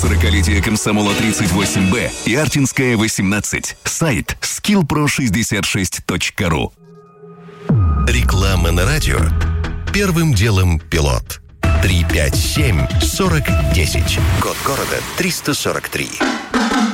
40-летие комсомола 38Б и Артинская 18. Сайт skillpro66.ru. Реклама на радио. Первым делом пилот. 357-40-10. Код города 343.